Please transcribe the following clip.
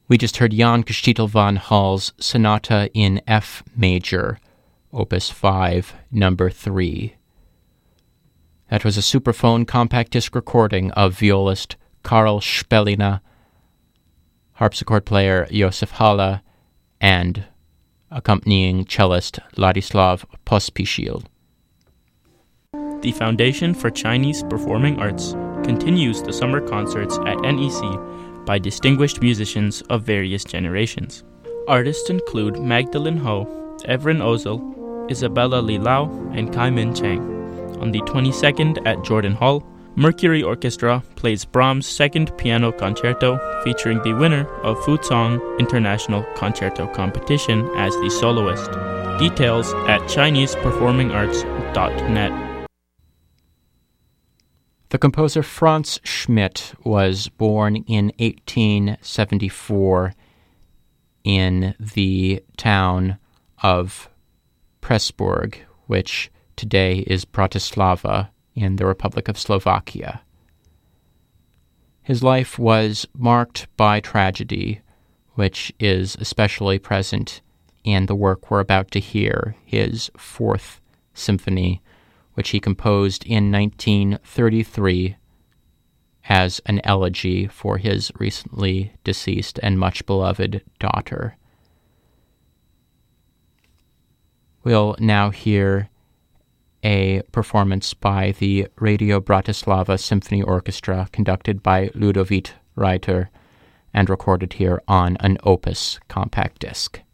We just heard Jan Castiel van Hall's Sonata in F major, Opus 5, number 3. That was a Superphone compact disc recording of violist Karl Spellina, harpsichord player Josef Halle, and accompanying cellist Ladislav Pospisil. The Foundation for Chinese Performing Arts continues the summer concerts at NEC by distinguished musicians of various generations. Artists include Magdalene Ho, Evren Ozel, Isabella Li Lau, and Kai Min Chang. On the 22nd at Jordan Hall, Mercury Orchestra plays Brahms' second piano concerto featuring the winner of Fuzhong International Concerto Competition as the soloist. Details at ChinesePerformingArts.net. The composer Franz Schmidt was born in 1874 in the town of Pressburg, which today is Bratislava in the Republic of Slovakia. His life was marked by tragedy, which is especially present in the work we're about to hear, his Fourth Symphony, which he composed in 1933 as an elegy for his recently deceased and much beloved daughter. We'll now hear a performance by the Radio Bratislava Symphony Orchestra conducted by Ludovít Reiter and recorded here on an Opus compact disc.